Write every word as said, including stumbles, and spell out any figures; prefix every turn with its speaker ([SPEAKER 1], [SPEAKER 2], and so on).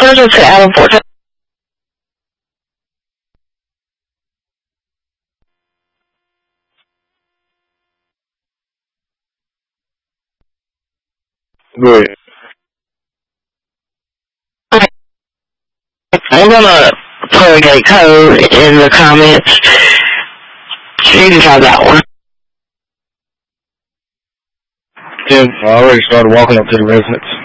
[SPEAKER 1] Georgia to Adam Fort.
[SPEAKER 2] Good.
[SPEAKER 1] I'm gonna put a code in the comments. You can try that one.
[SPEAKER 2] Tim, I already started walking up to the residence.